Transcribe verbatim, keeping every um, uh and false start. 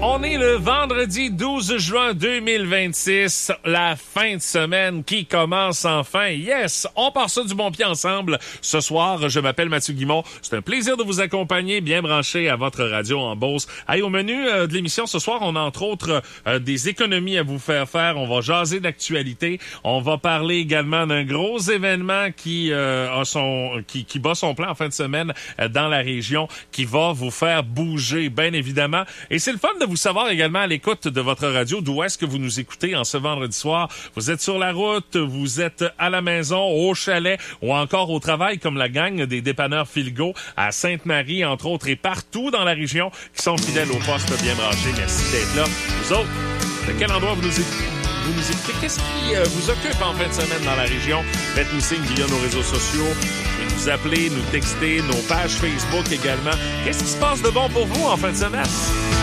On est le vendredi douze juin deux mille vingt-six, la fin de semaine qui commence enfin. Yes, on part ça du bon pied ensemble. Ce soir, je m'appelle Mathieu Guimond. C'est un plaisir de vous accompagner, bien branché à votre radio en Beauce. Hey, au menu euh, de l'émission ce soir, on a entre autres euh, des économies à vous faire faire. On va jaser d'actualité. On va parler également d'un gros événement qui euh, a son qui, qui bat son plein en fin de semaine euh, dans la région, qui va vous faire bouger, bien évidemment. Et c'est le fun de vous savoir également à l'écoute de votre radio d'où est-ce que vous nous écoutez en ce vendredi soir. Vous êtes sur la route, vous êtes à la maison, au chalet ou encore au travail comme la gang des dépanneurs Filgo à Sainte-Marie, entre autres, et partout dans la région qui sont fidèles au poste bien branché. Merci d'être là. Vous autres, de quel endroit vous nous écoutez? Vous nous écoutez? Qu'est-ce qui euh, vous occupe en fin de semaine dans la région? Faites-nous signe via nos réseaux sociaux. Vous pouvez nous appeler, nous texter, nos pages Facebook également. Qu'est-ce qui se passe de bon pour vous en fin de semaine?